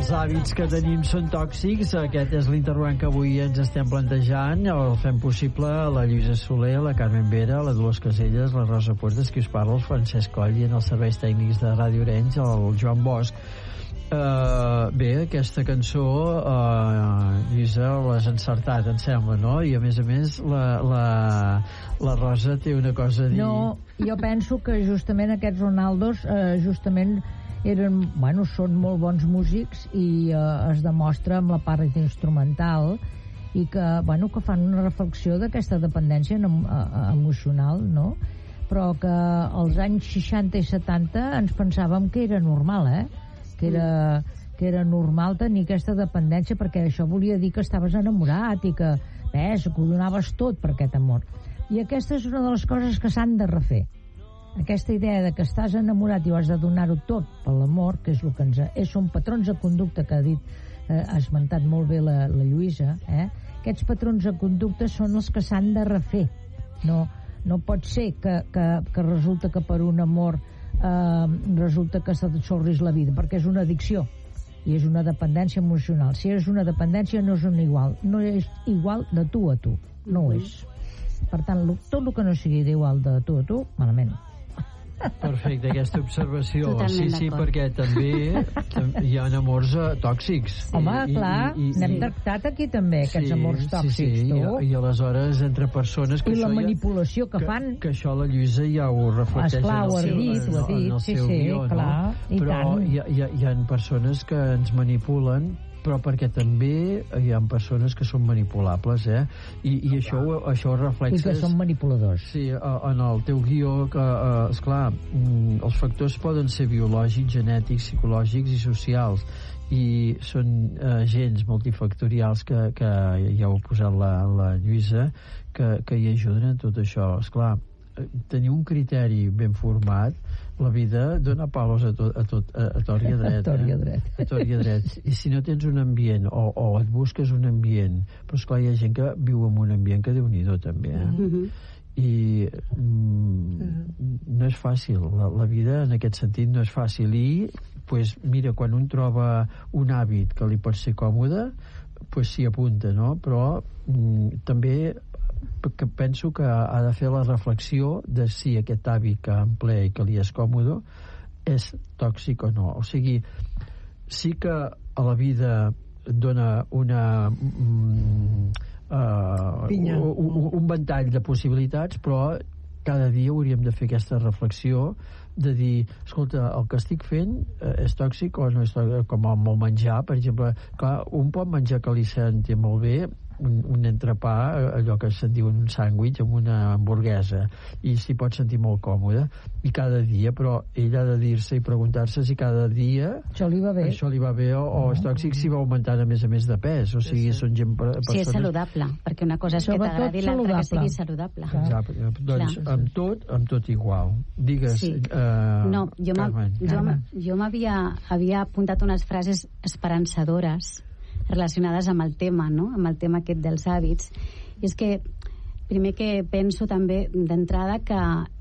Els hàbits que tenim són tòxics. Aquest és l'interrogant que avui ens estem plantejant. El fem possible la Lluïsa Soler, la Carmen Vera, la Dolors Caselles, la Rosa Puertas, qui us parla, el Francesc Coll, i en els serveis tècnics de Ràdio Arenys, el Joan Bosch. Bé, aquesta cançó, Lluïsa, l'has encertat, em sembla, no? I a més, la Rosa té una cosa a dir. No, jo penso que justament aquests Ronaldos, justament són molt bons músics i es demostra amb la part instrumental i que fan una reflexió d'aquesta dependència emocional, no? Però que als anys 60 i 70 ens pensàvem que era normal, que era normal tenir aquesta dependència, perquè això volia dir que estaves enamorat i que ho donaves tot per aquest amor. I aquesta és una de les coses que s'han de refer. Aquesta idea de que estàs enamorat i ho has de donar-ho tot per l'amor, que és el que són patrons de conducta que ha esmentat molt bé la Lluïsa, aquests patrons de conducta són els que s'han de refer. No pot ser que resulta que per un amor resulta que s'ensorris la vida, perquè és una addicció i és una dependència emocional. Si és una dependència no és igual de tu a tu, no ho és. Per tant, tot el que no sigui igual de tu a tu, malament. Perfecte, aquesta observació. Sí, perquè també hi ha amors tòxics. Home, clar, n'hem tractat aquí també, aquests amors tòxics, I aleshores entre persones que i la manipulació que fan, que això la Lluïsa ja ho reflecteix en el seu guió, però hi ha persones que ens manipulen, però perquè també hi ha persones que són manipulables, i això ho reflexa. I que són manipuladors. Sí, en el teu guió, que, esclar, els factors poden ser biològics, genètics, psicològics i socials, i són agents multifactorials que ja ho ha posat la Lluïsa, que hi ajuden a tot això. Esclar, tenir un criteri ben format, la vida dona palos a tort i a dret. A tort i a dret. I si no tens un ambient, o et busques un ambient, però esclar, hi ha gent que viu en un ambient que Déu-n'hi-do també, i no és fàcil, la vida en aquest sentit no és fàcil, i mira, quan un troba un hàbit que li pot ser còmode, s'hi apunta, no? Però també que penso que ha de fer la reflexió de si aquest hàbit que emplea i que li és còmode és tòxic o no. O sigui, sí que a la vida dona un ventall de possibilitats, però cada dia hauríem de fer aquesta reflexió de dir, escolta, el que estic fent és tòxic o no és tòxic, com amb el menjar, per exemple. Clar, un pot menjar que li senti molt bé, un entrepà, allò que se'n diu un sàndwich amb una hamburguesa, i s'hi pot sentir molt còmode, i cada dia, però ell ha de dir-se i preguntar-se si cada dia això li va bé o és tòxic, si va augmentant a més de pes, o sigui, són gent persones... Si és saludable, perquè una cosa és que t'agradi i l'altra que sigui saludable. Exacte. Doncs amb tot igual. Digues, no, Carmen. Jo havia apuntat unes frases esperançadores relacionades amb el tema, no? Amb el tema aquest dels hàbits. I és que primer que penso també d'entrada que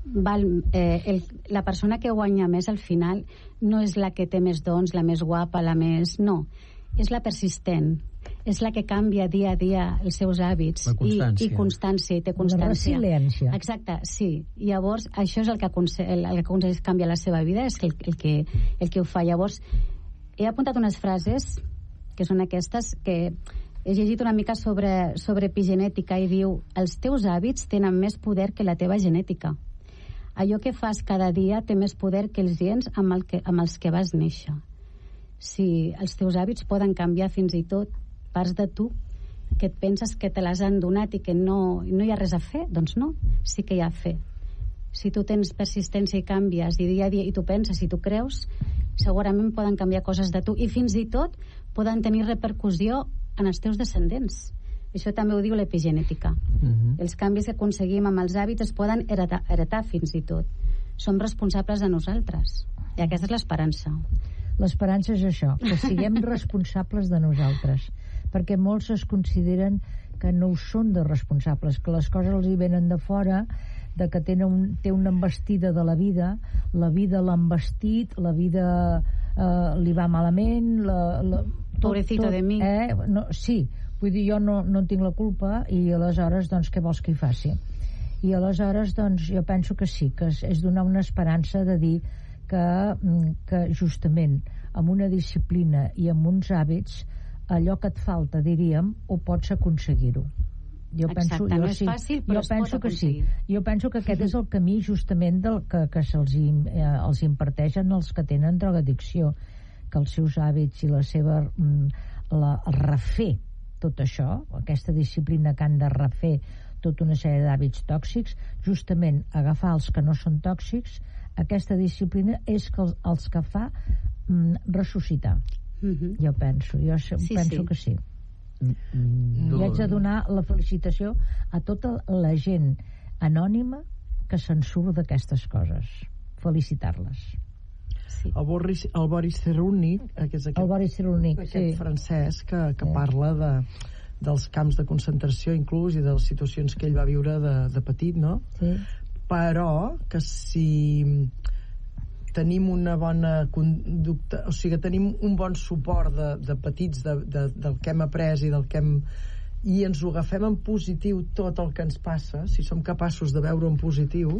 la persona que guanya més al final no és la que té més dons, la més guapa, la més... No, és la persistent, és la que canvia dia a dia els seus hàbits. I constància, i té constància. La resiliència. Exacte, sí. Llavors, això és el que aconsegueix canviar la seva vida, és el que ho fa. Llavors, he apuntat unes frases que són aquestes, que he llegit una mica sobre epigenètica, i diu: els teus hàbits tenen més poder que la teva genètica. Allò que fas cada dia té més poder que els gens amb els que vas néixer. Si els teus hàbits poden canviar fins i tot parts de tu que et penses que te les han donat i que no hi ha res a fer, doncs no, sí que hi ha a fer. Si tu tens persistència i canvies, i dia a dia, i tu penses i tu creus, segurament poden canviar coses de tu, i fins i tot poden tenir repercussió en els teus descendents. Això també ho diu l'epigenètica. Els canvis que aconseguim amb els hàbits es poden heretar fins i tot. Som responsables de nosaltres, i aquesta és l'esperança. L'esperança és això, que siguem responsables de nosaltres, perquè molts es consideren que no ho són de responsables, que les coses els hi venen de fora, de que té una embestida de la vida l'han vestit, la vida li va malament, pobrecito de mi. No, sí, vull dir, jo no en tinc la culpa, i aleshores, doncs, què vols que hi faci? I aleshores, doncs, jo penso que sí, que és donar una esperança de dir que justament amb una disciplina i amb uns hàbits, allò que et falta, diríem, ho pots aconseguir-ho. Exacte, no és fàcil, però es pot aconseguir. Jo penso que aquest és el camí justament del que els imparteixen els que tenen drogadicció, que els seus hàbits i la seva refer tot això, aquesta disciplina que han de refer tota una sèrie d'hàbits tòxics, justament agafar els que no són tòxics, aquesta disciplina és els que fa ressuscitar. Jo penso que sí. I haig de donar la felicitació a tota la gent anònima que se'n surt d'aquestes coses, felicitar-les. Sí. El Boris Cyrulnik, aquest francès que parla dels camps de concentració inclús, i de les situacions que ell va viure de petit, no? Sí. Però que si tenim una bona conducta, o sigui, tenim un bon suport de petits del que hem après i del que i ens ho agafem en positiu tot el que ens passa, si som capaços de veure en positiu,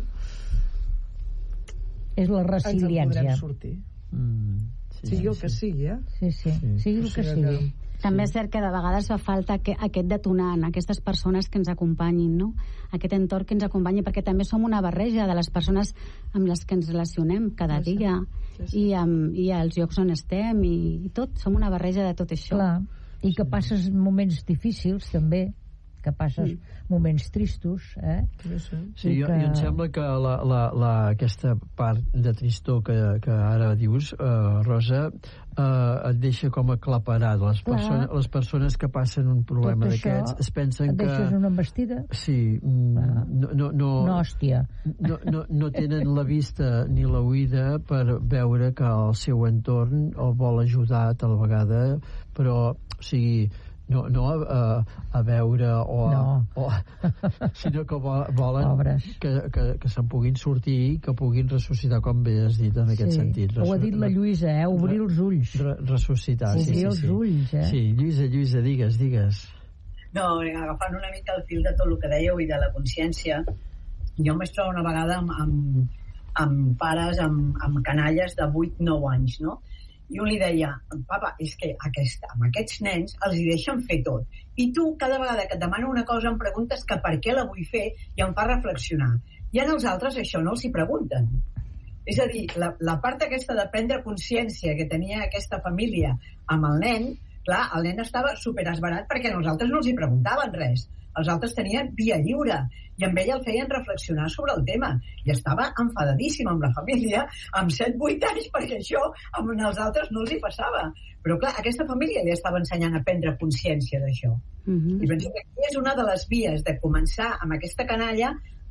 és la resiliència. Ens en podrem sortir. Sigui el que sigui, sigui el que sigui. També és cert que de vegades fa falta aquest detonant, aquestes persones que ens acompanyin, no? Aquest entorn que ens acompanyi, perquè també som una barreja de les persones amb les que ens relacionem cada dia, i als llocs on estem, i tot, som una barreja de tot això. Clar, i que passes moments difícils també, que passes moments tristos, Sí, jo em sembla que aquesta part de tristor que ara dius, Rosa, et deixa com aclaparada. Les persones que passen un problema d'aquests es pensen que... Et deixes una embestida? Sí. Una hòstia. No tenen la vista ni l'oïda per veure que el seu entorn el vol ajudar tal vegada, però, o sigui, no a veure sinó que volen que se'n puguin sortir i que puguin ressuscitar, com bé has dit en aquest sentit. Ho ha dit la Lluïsa, obrir els ulls. Ressuscitar, obrir els ulls, Sí, Lluïsa, digues. No, agafant una mica el fil de tot el que dèieu i de la consciència, jo em vaig trobar una vegada amb pares, amb canalles de 8-9 anys, no? I un li deia, papa, és que amb aquests nens els hi deixen fer tot, i tu cada vegada que et demano una cosa em preguntes que per què la vull fer i em fa reflexionar, i en els altres això no els hi pregunten. És a dir, la part aquesta de prendre consciència que tenia aquesta família amb el nen, clar, el nen estava superesverat perquè nosaltres no els hi preguntaven res, els altres tenien via lliure, i amb ell el feien reflexionar sobre el tema, i estava enfadadíssim amb la família amb 7-8 anys, perquè això amb els altres no els hi passava, però clar, aquesta família li estava ensenyant a prendre consciència d'això. I penso que aquí és una de les vies de començar amb aquesta canalla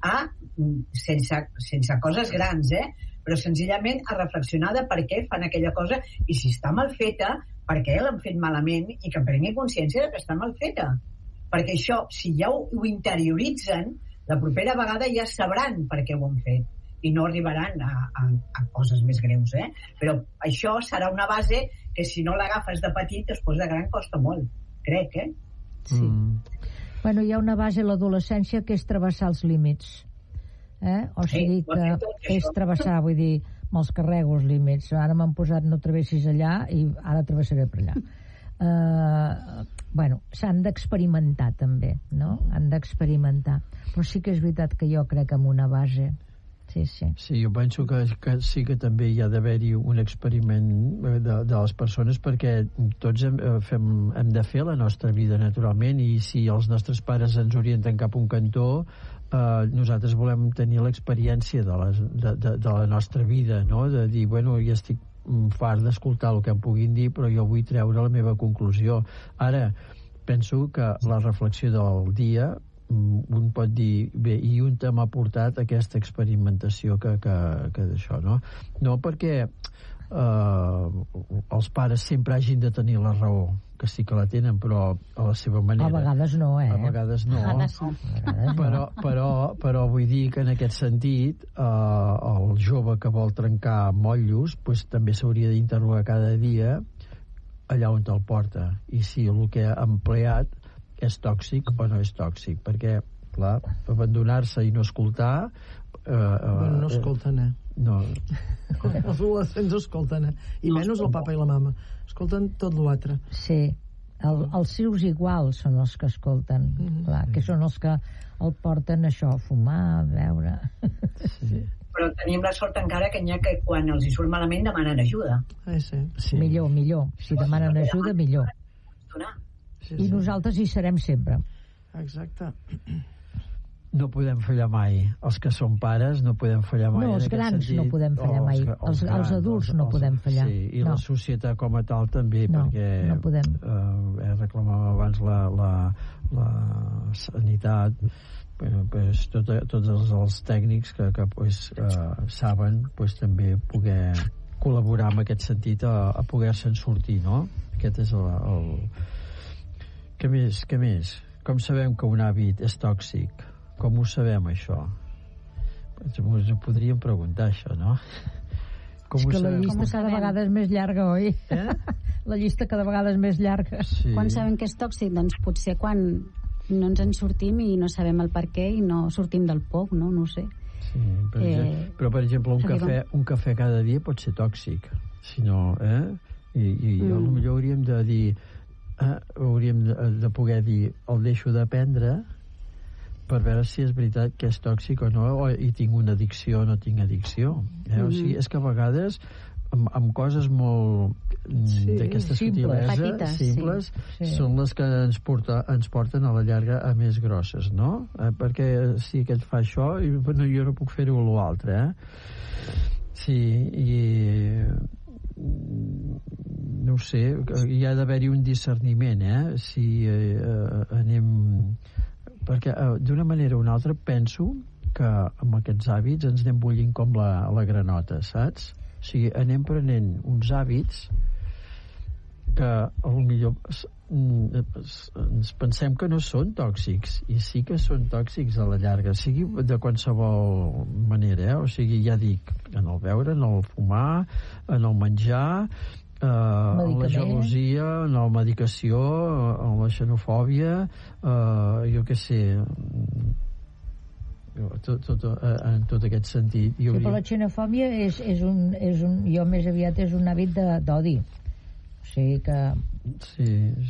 sense coses grans, però senzillament a reflexionar de per què fan aquella cosa, i si està mal feta, per què l'han fet malament, i que prengui consciència de que està mal feta, perquè això, si ja ho interioritzen, la propera vegada ja sabran per què ho han fet, i no arribaran a coses més greus, però això serà una base que si no l'agafes de petit després de gran costa molt, crec, Sí. Bueno, hi ha una base a l'adolescència que és travessar els límits, o sigui que és travessar, vull dir, me'ls carrego els límits, ara m'han posat no travessis allà i ara travessaré per allà. Bueno, s'han d'experimentar també, no? Han d'experimentar, però sí que és veritat que jo crec en una base. Sí, jo penso que sí que també hi ha d'haver-hi un experiment de les persones, perquè tots hem de fer la nostra vida naturalment, i si els nostres pares ens orienten cap a un cantó, nosaltres volem tenir l'experiència de la nostra vida, no? De dir, bueno, ja estic fart d'escoltar el que em puguin dir, però jo vull treure la meva conclusió. Ara, penso que la reflexió del dia, un pot dir, bé, i un m'ha portat aquesta experimentació que d'això, no? No perquè els pares sempre hagin de tenir la raó, que sí que la tenen, però a la seva manera. A vegades no, A vegades no. Però vull dir que en aquest sentit el jove que vol trencar motllos pues, també s'hauria d'interrogar cada dia allà on te'l porta i si el que ha empleat és tòxic o no és tòxic, perquè clar, abandonar-se i no escoltar no escolten, no. Els adolescents escolten, i menys el papa i la mama, escolten tot l'altre. Sí, els seus iguals són els que escolten, clar, que són els que el porten això, a fumar, a beure. Sí. Però tenim la sort encara que n'hi ha que quan els hi surt malament demanen ajuda. Sí. Millor. Si demanen ajuda, millor. Sí. I nosaltres hi serem sempre. Exacte. No podem fallar mai. Els que som pares no podem fallar mai. No, els grans no podem fallar mai. Els adults no podem fallar. Sí, i la societat com a tal també, perquè no podem. Reclamàvem abans la sanitat, pues, tots els tècnics que pues, saben pues, també poder col·laborar en aquest sentit a poder-se'n sortir, no? Aquest és el... Què més? Com sabem que un hàbit és tòxic? Com ho sabem, això? Ens ho podríem preguntar, això, no? És que la llista cada vegada és més llarga, oi? La llista cada vegada és més llarga. Sí. Quan sabem que és tòxic? Doncs potser quan no ens en sortim i no sabem el per què i no sortim del poc, no? No ho sé. Sí, però, per exemple, un cafè cada dia pot ser tòxic. Si no, I potser hauríem de dir... hauríem de poder dir el deixo de prendre per veure si és veritat que és tòxic o no, i tinc una addicció o no tinc addicció. O sigui, és que a vegades amb coses molt d'aquesta sutilesa, simples, són les que ens porten a la llarga a més grosses, no? Perquè si aquest fa això, jo no puc fer-ho a l'altre, Sí, i no ho sé, hi ha d'haver-hi un discerniment, si anem... Perquè d'una manera o una altra penso que amb aquests hàbits ens anem bullint com la granota, saps? O sigui, anem prenent uns hàbits que potser ens pensem que no són tòxics, i sí que són tòxics a la llarga, sigui de qualsevol manera, O sigui, ja dic, en el beure, en el fumar, en el menjar, en la gelosia, en la medicació, en la xenofòbia, jo què sé, en tot aquest sentit. Sí, però la xenofòbia és un, jo més aviat és un hàbit d'odi. O sigui que... Sí.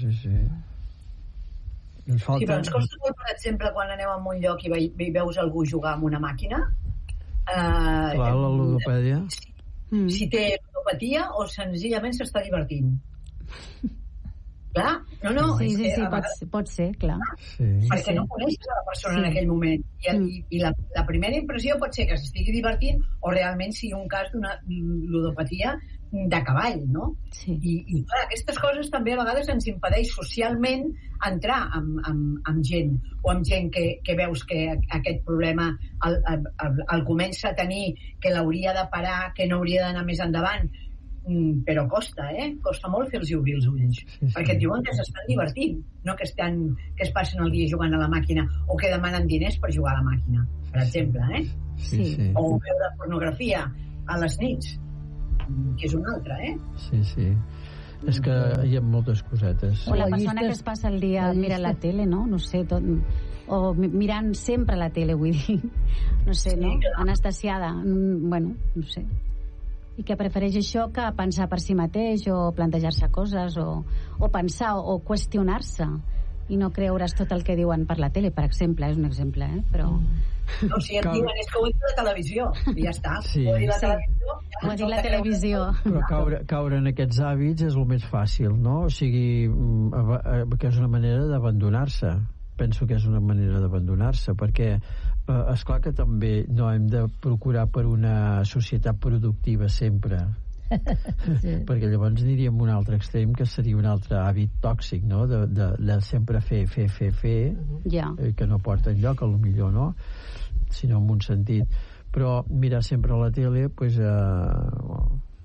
Ens falta... Sí, però ens costa molt, per exemple, quan anem a un lloc i veus algú jugar amb una màquina. Clar, la ludopèdia. Si té ludopatia o senzillament s'està divertint. Clar, no. Sí, pot ser, clar. Perquè no coneixes a la persona en aquell moment. I la primera impressió pot ser que s'estigui divertint o realment sigui un cas d'una ludopatia de cavall, no? Sí. I clar, aquestes coses també a vegades ens impedeix socialment entrar amb gent, o amb gent que veus que aquest problema el comença a tenir, que l'hauria de parar, que no hauria d'anar més endavant, però costa molt fer-los obrir els ulls, perquè et diuen que s'estan divertint, no que es passen el dia jugant a la màquina o que demanen diners per jugar a la màquina, per exemple, o veure pornografia a les nits, que és una altra, Sí. És que hi ha moltes cosetes. O la persona que es passa el dia mirant la tele, no? No sé, o mirant sempre la tele, vull dir. No sé, no? Anestesiada. Bueno, no sé. I que prefereix això que pensar per si mateix o plantejar-se coses o pensar o qüestionar-se i no creure's tot el que diuen per la tele, per exemple, és un exemple, però... No, si et diuen és que ho he dit a la televisió i ja està, ho ha dit la televisió. Però caure en aquests hàbits és el més fàcil, no? O sigui, que és una manera d'abandonar-se. Penso que és una manera d'abandonar-se, perquè esclar que també no hem de procurar per una societat productiva sempre, perquè llavors aniríem a un altre extrem, que seria un altre hàbit tòxic, no? De sempre fer, que no porta enlloc, a lo millor, no? Sinó en un sentit. Però mirar sempre a la tele, pues,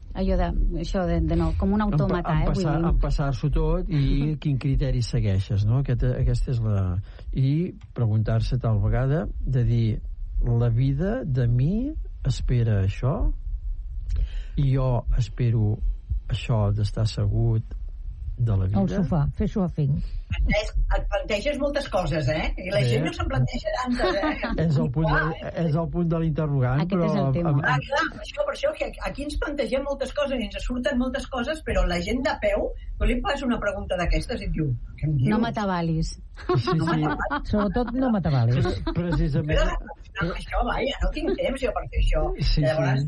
això de no, com un autòmata, en passar-s'ho tot i quin criteri segueixes, no? Aquesta és la... I preguntar-se tal vegada de dir, la vida de mi espera això i jo espero això d'estar assegut de la vida. Al sofà, fer surfing. Et planteges moltes coses, I la gent no se'n planteja tantes, És el punt de l'interrogant, Aquest és el tema. Clar, per això que aquí ens plantegem moltes coses i ens surten moltes coses, però la gent de peu, tu li fas una pregunta d'aquestes i et diu, què em dius? No m'atabalis. Sí. Sobretot no m'atabalis. Precisament... Però això, vaja, no tinc temps jo per fer això. Sí. Llavors,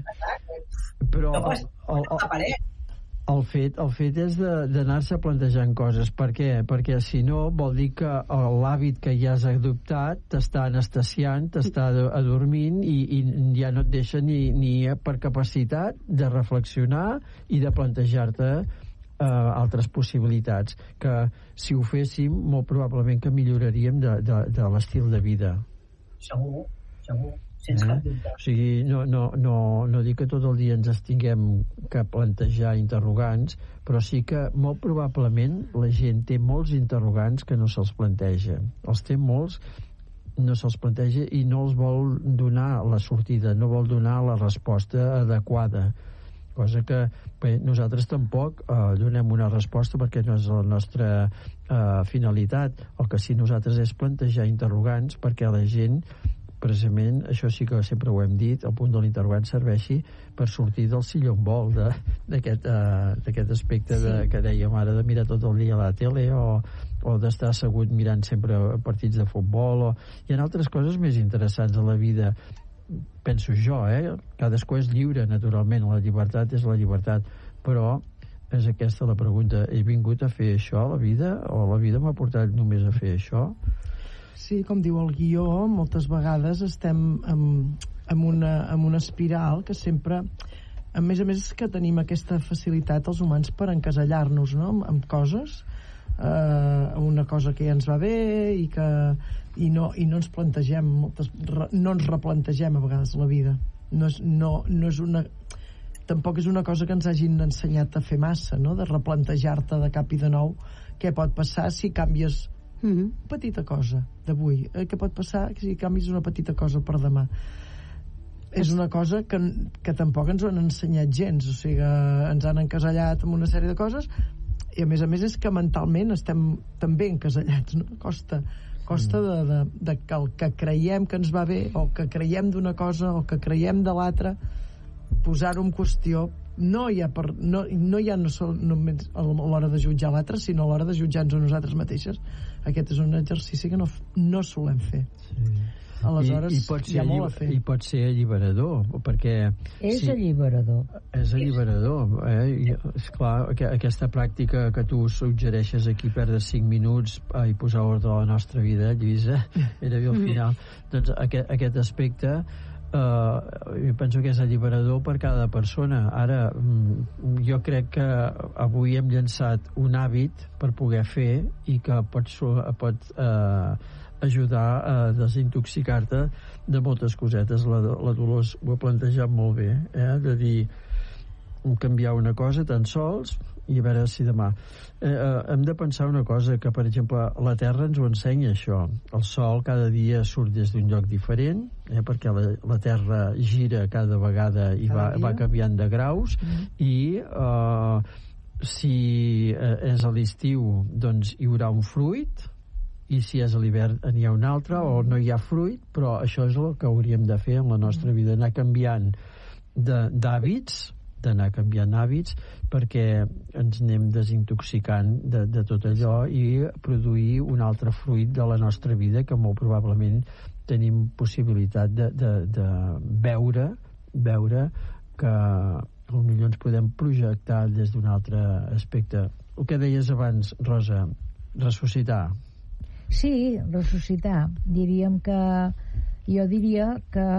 Però no pots la paret. El fet és d'anar-se plantejant coses. Per què? Perquè si no vol dir que l'hàbit que ja has adoptat t'està anestesiant, t'està adormint i ja no et deixa ni per capacitat de reflexionar i de plantejar-te altres possibilitats que si ho féssim molt probablement que milloraríem de l'estil de vida. Segur, sense cap dubte. O sigui, no dic que tot el dia ens tinguem que plantejar interrogants, però sí que molt probablement la gent té molts interrogants que no se'ls planteja. Els té molts, no se'ls planteja i no els vol donar la sortida, no vol donar la resposta adequada. Cosa que nosaltres tampoc donem una resposta perquè no és la nostra finalitat. El que sí nosaltres és plantejar interrogants perquè la gent, precisament, això sí que sempre ho hem dit, el punt de l'interrogant serveixi per sortir del silló on vol d'aquest aspecte que dèiem ara de mirar tot el dia a la tele o d'estar assegut mirant sempre partits de futbol hi ha altres coses més interessants a la vida, penso jo, cadascú és lliure, naturalment, la llibertat és la llibertat, però és aquesta la pregunta, he vingut a fer això a la vida o la vida m'ha portat només a fer això? Sí, com diu el guió, moltes vegades estem en una espiral que sempre... A més és que tenim aquesta facilitat els humans per encasellar-nos, no?, amb coses, una cosa que ja ens va bé i no ens plantegem no ens replantegem a vegades la vida. No és una... Tampoc és una cosa que ens hagin ensenyat a fer massa, no?, de replantejar-te de cap i de nou què pot passar si canvies petita cosa d'avui, què pot passar si canvis una petita cosa per demà. És una cosa que tampoc ens ho han ensenyat gens, o sigui, ens han encasellat amb una sèrie de coses i a més és que mentalment estem també encasellats, no? Costa de que el que creiem que ens va bé o que creiem d'una cosa o que creiem de l'altra, posar-ho en qüestió no només a l'hora de jutjar l'altre, sinó a l'hora de jutjar-nos a nosaltres mateixes. Aquest és un exercici que no solem fer. Aleshores hi ha molt a fer. I pot ser alliberador, perquè... És alliberador. És alliberador, esclar, aquesta pràctica que tu suggereixes aquí, perdre 5 minuts i posar ordre a la nostra vida, Lluïsa, era bé al final. Doncs aquest aspecte jo penso que és alliberador per cada persona. Ara, jo crec que avui hem llançat un hàbit per poder fer i que pot ajudar a desintoxicar-te de moltes cosetes. La Dolors ho ha plantejat molt bé, de dir canviar una cosa tan sols i a veure si demà hem de pensar una cosa, que per exemple la Terra ens ho ensenya això, el Sol cada dia surt des d'un lloc diferent, perquè la Terra gira cada vegada i va canviant de graus i si és a l'estiu doncs hi haurà un fruit i si és a l'hivern n'hi ha un altre o no hi ha fruit, però això és el que hauríem de fer en la nostra vida, anar canviant d'hàbits perquè ens anem desintoxicant de tot allò i produir un altre fruit de la nostra vida que molt probablement tenim possibilitat de veure que potser ens podem projectar des d'un altre aspecte. El que deies abans, Rosa, ressuscitar. Sí, ressuscitar. Jo diria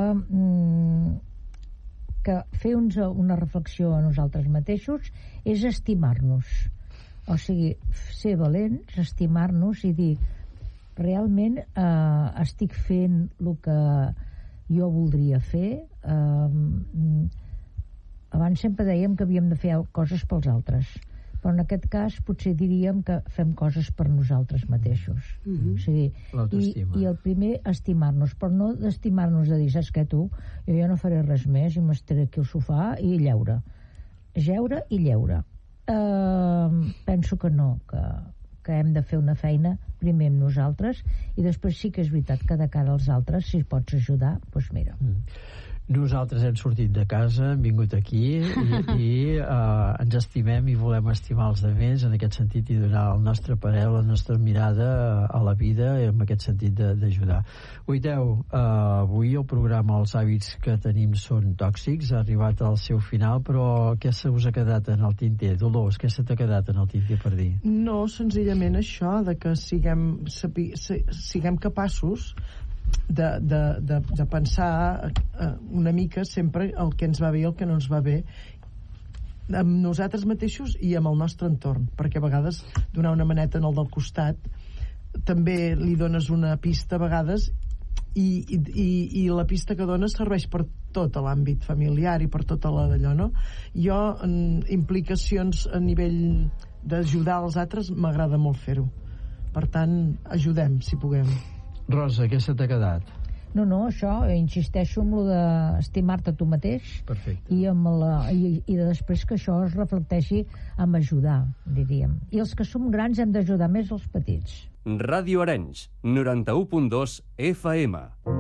que fer una reflexió a nosaltres mateixos és estimar-nos, o sigui, ser valents, estimar-nos i dir realment estic fent el que jo voldria fer, abans sempre dèiem que havíem de fer coses pels altres, però en aquest cas potser diríem que fem coses per nosaltres mateixos. O sigui, i el primer, estimar-nos, però no d'estimar-nos de dir, saps què, tu? Jo ja no faré res més i m'estaré aquí al sofà i lleure. Jeure i lleure. Penso que no, que hem de fer una feina primer amb nosaltres i després sí que és veritat que de cara als altres, si pots ajudar, doncs mira. Nosaltres hem sortit de casa, hem vingut aquí i ens estimem i volem estimar els altres en aquest sentit i donar el nostre parer, la nostra mirada a la vida en aquest sentit d'ajudar. Oiteu, avui el programa Els hàbits que tenim són tòxics, ha arribat al seu final, però què se us ha quedat en el tinter? Dolors, què se t'ha quedat en el tinter per dir? No, senzillament això, de que siguem capaços de pensar una mica sempre el que ens va bé i el que no ens va bé amb nosaltres mateixos i amb el nostre entorn, perquè a vegades donar una maneta en el del costat també li dones una pista a vegades i la pista que dones serveix per tot l'àmbit familiar i per tota la d'allò, no? Jo, en implicacions a nivell d'ajudar els altres, m'agrada molt fer-ho. Per tant, ajudem, si puguem. Rosa, què se t'ha quedat? No, això, insisteixo en lo d'estimar-te tu mateix. Perfecte. I després que això es reflecteixi en ajudar, diríem. I els que som grans hem d'ajudar més els petits. Ràdio Arenys, 91.2 FM.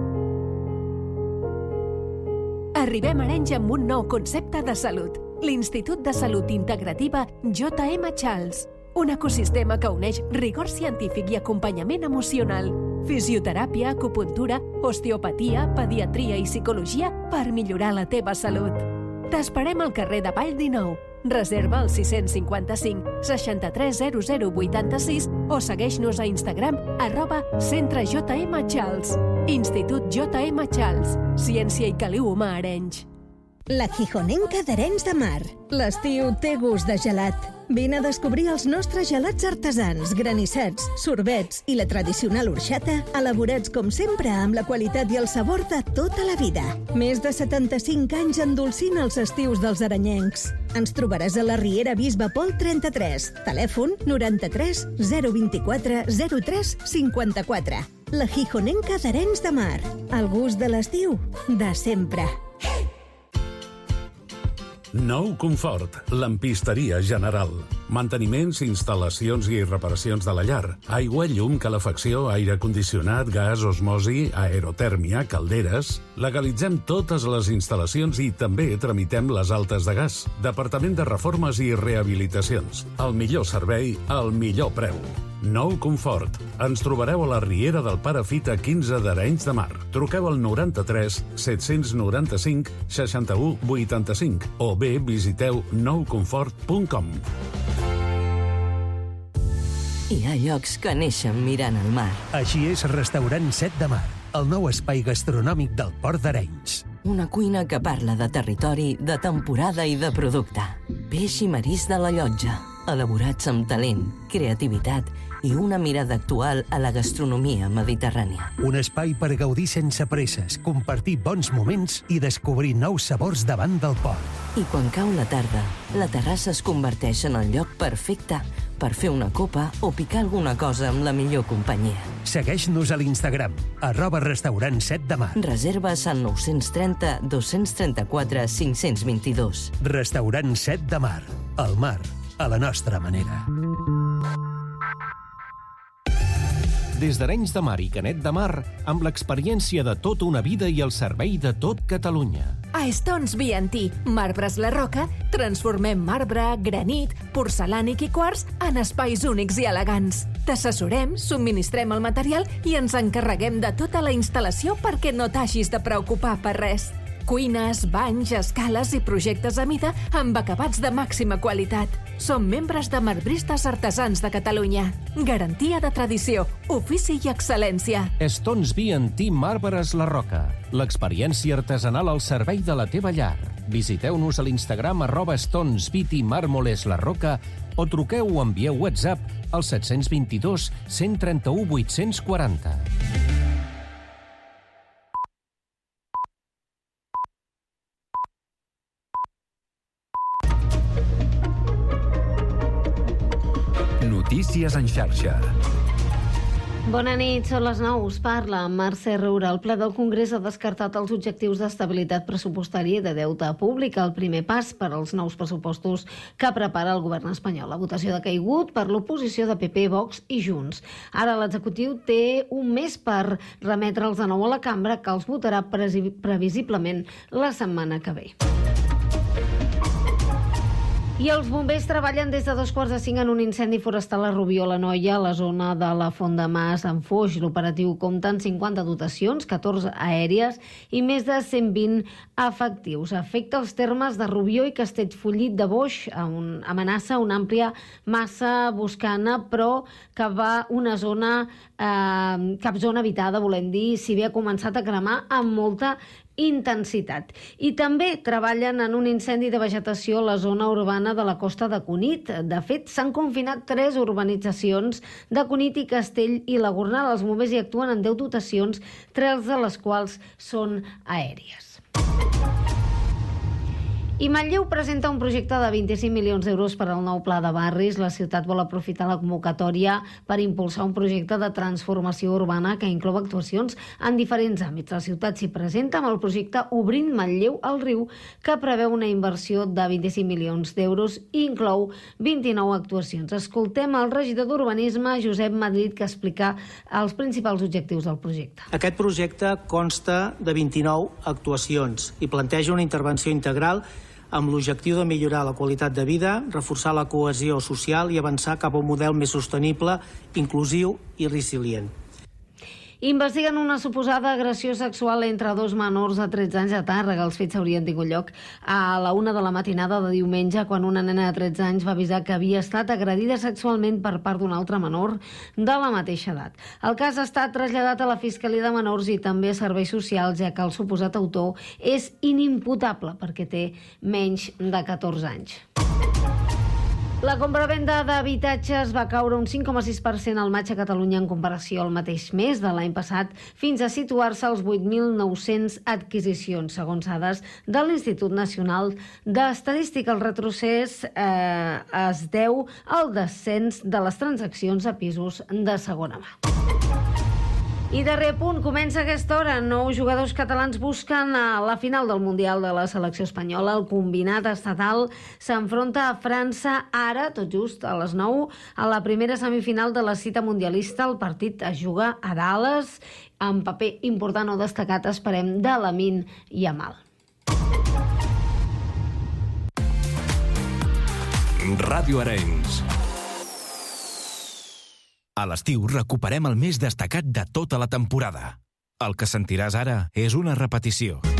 Arribem a Arenys amb un nou concepte de salut. L'Institut de Salut Integrativa J.M. Charles. Un ecosistema que uneix rigor científic i acompanyament emocional, fisioteràpia, acupuntura, osteopatia, pediatria i psicologia per millorar la teva salut. T'esperem al carrer de Vall 19. Reserva al 655 630086 o segueix-nos a Instagram @centrejmcharles. Institut J.M. Charles. Ciència i caliu humà a Arenys. La Gijonenca d'Arenys de Mar. L'estiu té gust de gelat. Vine a descobrir els nostres gelats artesans, granissets, sorbets i la tradicional orxata, elaborats com sempre amb la qualitat i el sabor de tota la vida. Més de 75 anys endolcint els estius dels arenyencs. Ens trobaràs a la Riera Bisbe Pol 33, telèfon 93 024 03 54. La Gijonenca d'Arenys de Mar. El gust de l'estiu, de sempre. Nou Confort, lampisteria general. Manteniments, instal·lacions i reparacions de la llar. Aigua, llum, calefacció, aire condicionat, gas, osmosi, aerotèrmia, calderes. Legalitzem totes les instal·lacions i també tramitem les altes de gas. Departament de Reformes i Rehabilitacions. El millor servei, al millor preu. Nou Confort. Ens trobareu a la Riera del Pare Fita 15 d'Arenys de Mar. Truqueu al 93 795 61 85 o bé visiteu nouconfort.com. Hi ha llocs que neixen mirant el mar. Així és Restaurant Set de Mar, el nou espai gastronòmic del Port d'Arenys. Una cuina que parla de territori, de temporada i de producte. Peix i marisc de la llotja, elaborats amb talent, creativitat i una mirada actual a la gastronomia mediterrània. Un espai per gaudir sense presses, compartir bons moments i descobrir nous sabors davant del port. I quan cau la tarda, la terrassa es converteix en el lloc perfecte per fer una copa o picar alguna cosa amb la millor companyia. Segueix-nos a l'Instagram, @restaurant 7 de Mar. Reserves al 930 234 522. Restaurant 7 de Mar. El mar, a la nostra manera. Des d'Arenys de Mar i Canet de Mar, amb l'experiència de tota una vida i el servei de tot Catalunya. A Stones B&T, Marbres La Roca, transformem marbre, granit, porcelànic i quars en espais únics i elegants. T'assessorem, subministrem el material i ens encarreguem de tota la instal·lació perquè no t'hagis de preocupar per res. Cuines, banys, escales i projectes a mida amb acabats de màxima qualitat. Som membres de Marbristes Artesans de Catalunya. Garantia de tradició, ofici i excel·lència. Stones B&T Marbres La Roca. L'experiència artesanal al servei de la teva llar. Visiteu-nos a l'Instagram @StonesBT Mármoles La Roca o truqueu o envieu WhatsApp al 722 131 840. Notícies en xarxa. Bona nit, són les 9. Us parla Mercè Roura. El ple del Congrés ha descartat els objectius d'estabilitat pressupostària i de deute públic, el primer pas per als nous pressupostos que prepara el govern espanyol. La votació ha caigut per l'oposició de PP, Vox i Junts. Ara l'executiu té un mes per remetre'ls de nou a la cambra, que els votarà previsiblement la setmana que ve. I els bombers treballen des de 4:45 en un incendi forestal a Rubió, l'Anoia, a la zona de la Font de Mas, en Foix. L'operatiu compta amb 50 dotacions, 14 aèries i més de 120 efectius. Afecta els termes de Rubió i Castellfollit de Boix, amenaça una àmplia massa boscana, però que va una zona, cap zona habitada, volem dir, si bé ha començat a cremar amb molta intensitat. I també treballen en un incendi de vegetació a la zona urbana de la costa de Cunit. De fet, s'han confinat 3 urbanitzacions de Cunit i Castell i la Gornal. Els bombers hi actuen en 10 dotacions, 3 de les quals són aèries. I Manlleu presenta un projecte de 25 milions d'euros per al nou pla de barris. La ciutat vol aprofitar la convocatòria per impulsar un projecte de transformació urbana que inclou actuacions en diferents àmbits. La ciutat s'hi presenta amb el projecte Obrint Manlleu al riu, que preveu una inversió de 25 milions d'euros i inclou 29 actuacions. Escoltem el regidor d'Urbanisme, Josep Madrid, que explica els principals objectius del projecte. Aquest projecte consta de 29 actuacions i planteja una intervenció integral amb l'objectiu de millorar la qualitat de vida, reforçar la cohesió social i avançar cap a un model més sostenible, inclusiu i resilient. Investiguen una suposada agressió sexual entre 2 menors de 13 anys a Tàrrega. Els fets haurien tingut lloc a la 1 de la matinada de diumenge, quan una nena de 13 anys va avisar que havia estat agredida sexualment per part d'un altre menor de la mateixa edat. El cas ha estat traslladat a la Fiscalia de Menors i també a Serveis Socials, ja que el suposat autor és inimputable perquè té menys de 14 anys. La compravenda d'habitatges va caure un 5,6% al maig a Catalunya en comparació al mateix mes de l'any passat, fins a situar-se als 8.900 adquisicions, segons dades de l'Institut Nacional d'Estadística. El retrocés es deu al descens de les transaccions a pisos de segona mà. I darrer punt, comença a aquesta hora. 9 jugadors catalans busquen a la final del Mundial de la selecció espanyola. El combinat estatal s'enfronta a França ara, tot just a les 9, a la primera semifinal de la cita mundialista. El partit es juga a Dallas, amb paper important o destacat, esperem, de Lamine Yamal. Ràdio Arenys. A l'estiu recuperem el més destacat de tota la temporada. El que sentiràs ara és una repetició.